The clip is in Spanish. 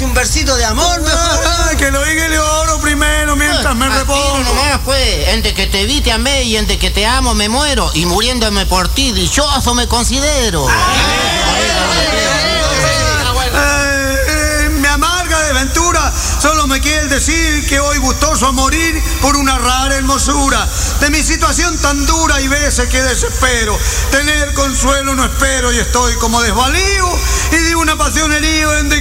un versito de amor, mejor. Que lo diga el oro primero mientras me repongo. Nomás, pues, entre que te vi te amé y entre que te amo me muero y muriéndome por ti dichoso me considero. Mi amarga desventura solo me quiere decir que hoy gustoso a morir por una rara hermosura. De mi situación tan dura y veces que desespero, tener consuelo no espero y estoy como desvalido y de una pasión herido en